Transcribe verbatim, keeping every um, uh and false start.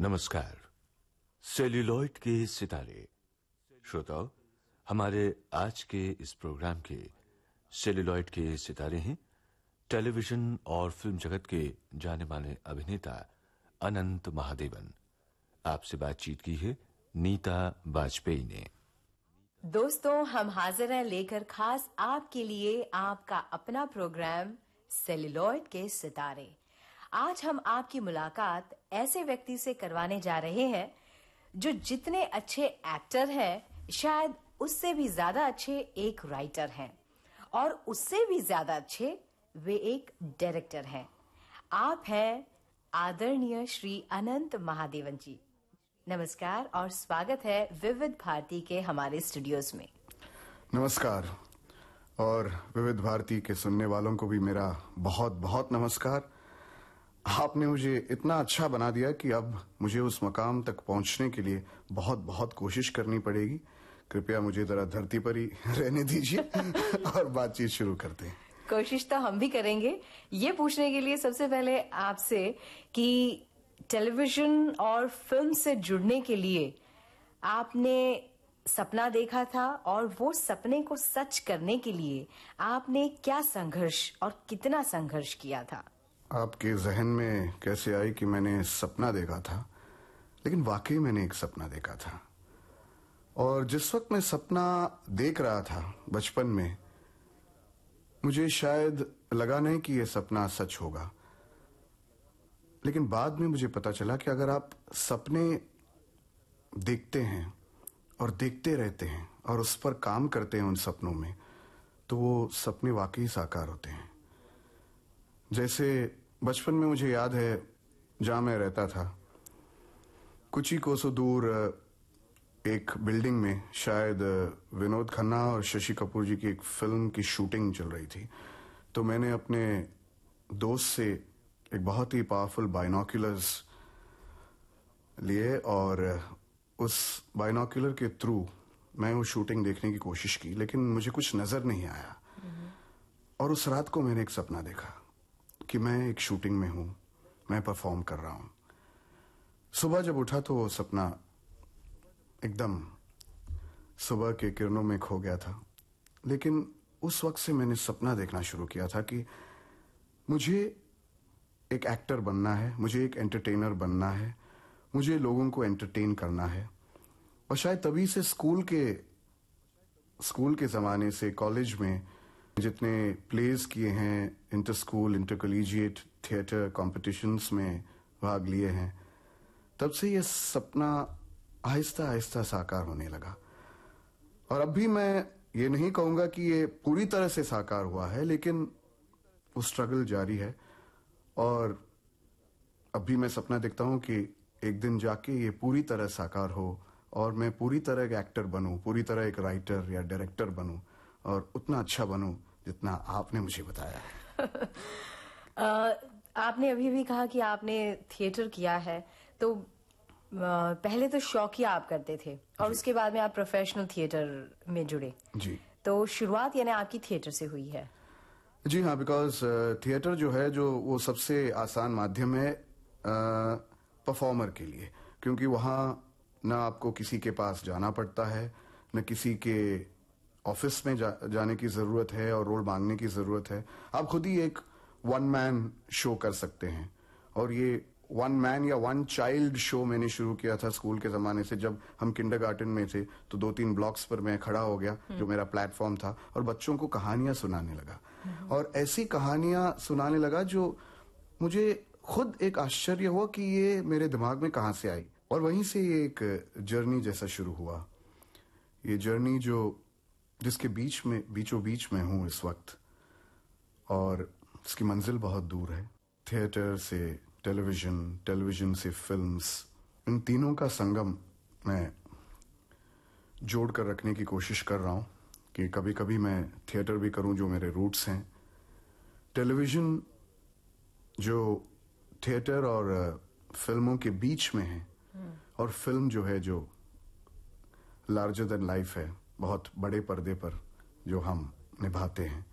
नमस्कार। सेल्यूलॉइड के सितारे श्रोताओं, हमारे आज के इस प्रोग्राम के सेल्यूलॉइड के सितारे हैं टेलीविजन और फिल्म जगत के जाने माने अभिनेता अनंत महादेवन। आपसे बातचीत की है नीता बाजपेयी ने। दोस्तों, हम हाजिर हैं लेकर खास आपके लिए आपका अपना प्रोग्राम सेल्यूलॉइड के सितारे। आज हम आपकी मुलाकात ऐसे व्यक्ति से करवाने जा रहे हैं जो जितने अच्छे एक्टर हैं, शायद उससे भी ज्यादा अच्छे एक राइटर हैं और उससे भी ज्यादा अच्छे वे एक डायरेक्टर हैं। आप हैं आदरणीय श्री अनंत महादेवन जी। नमस्कार और स्वागत है विविध भारती के हमारे स्टूडियोज में। नमस्कार, और विविध भारती के सुनने वालों को भी मेरा बहुत बहुत नमस्कार। आपने मुझे इतना अच्छा बना दिया कि अब मुझे उस मकाम तक पहुंचने के लिए बहुत बहुत कोशिश करनी पड़ेगी। कृपया मुझे जरा धरती पर ही रहने दीजिए और बातचीत शुरू करते हैं। कोशिश तो हम भी करेंगे। ये पूछने के लिए सबसे पहले आपसे कि टेलीविजन और फिल्म से जुड़ने के लिए आपने सपना देखा था और वो सपने को सच करने के लिए आपने क्या संघर्ष और कितना संघर्ष किया था? आपके जहन में कैसे आई कि मैंने सपना देखा था? लेकिन वाकई मैंने एक सपना देखा था, और जिस वक्त मैं सपना देख रहा था बचपन में, मुझे शायद लगा नहीं कि यह सपना सच होगा। लेकिन बाद में मुझे पता चला कि अगर आप सपने देखते हैं और देखते रहते हैं और उस पर काम करते हैं उन सपनों में, तो वो सपने वाकई साकार होते हैं। जैसे बचपन में मुझे याद है, जहां मैं रहता था कुछ ही कोसों दूर एक बिल्डिंग में शायद विनोद खन्ना और शशि कपूर जी की एक फिल्म की शूटिंग चल रही थी। तो मैंने अपने दोस्त से एक बहुत ही पावरफुल बाइनोक्यूलर्स लिए और उस बाइनोक्यूलर के थ्रू मैं वो शूटिंग देखने की कोशिश की, लेकिन मुझे कुछ नजर नहीं आया। और उस रात को मैंने एक सपना देखा कि मैं एक शूटिंग में हूं, मैं परफॉर्म कर रहा हूं। सुबह जब उठा तो वो सपना एकदम सुबह के किरणों में खो गया था। लेकिन उस वक्त से मैंने सपना देखना शुरू किया था कि मुझे एक एक्टर बनना है, मुझे एक एंटरटेनर बनना है, मुझे लोगों को एंटरटेन करना है। और शायद तभी से स्कूल के स्कूल के जमाने से कॉलेज में जितने प्लेज किए हैं, inter school inter collegiate theatre competitions में भाग लिए हैं, तब से ये सपना आहिस्ता आहिस्ता साकार होने लगा। और अब भी मैं ये नहीं कहूंगा कि ये पूरी तरह से साकार हुआ है, लेकिन वो स्ट्रगल जारी है। और अब भी मैं सपना देखता हूं कि एक दिन जाके ये पूरी तरह साकार हो और मैं पूरी तरह एक एक्टर बनूं, पूरी तरह एक राइटर या डायरेक्टर बनूं, और उतना अच्छा बनूं जितना आपने मुझे बताया है। आ, आपने अभी भी कहा कि आपने थिएटर किया है, तो आ, पहले तो शौकिया आप करते थे और उसके बाद में आप प्रोफेशनल थिएटर में जुड़े। जी। तो शुरुआत यानी आपकी थिएटर से हुई है? जी हाँ, बिकॉज थिएटर जो है जो वो सबसे आसान माध्यम है परफॉर्मर के लिए, क्योंकि वहां ना आपको किसी के पास जाना पड़ता है, न किसी के ऑफिस में जा, जाने की जरूरत है और रोल मांगने की जरूरत है। आप खुद ही एक वन मैन शो कर सकते हैं। और ये वन मैन या वन चाइल्ड शो मैंने शुरू किया था स्कूल के जमाने से। जब हम किंडरगार्टन में थे तो दो तीन ब्लॉक्स पर मैं खड़ा हो गया, जो मेरा प्लेटफॉर्म था, और बच्चों को कहानियां सुनाने लगा। और ऐसी कहानियां सुनाने लगा जो मुझे खुद एक आश्चर्य हुआ कि ये मेरे दिमाग में कहां से आई। और वहीं से ये एक जर्नी जैसा शुरू हुआ। ये जर्नी जो जिसके बीच में बीचों बीच में हूं इस वक्त, और इसकी मंजिल बहुत दूर है। थिएटर से टेलीविजन, टेलीविजन से फिल्म्स, इन तीनों का संगम मैं जोड़कर रखने की कोशिश कर रहा हूं कि कभी कभी मैं थिएटर भी करूं, जो मेरे रूट्स हैं। टेलीविजन जो थिएटर और फिल्मों के बीच में है, और फिल्म जो है जो लार्जर देन लाइफ है, बहुत बड़े पर्दे पर जो हम निभाते हैं।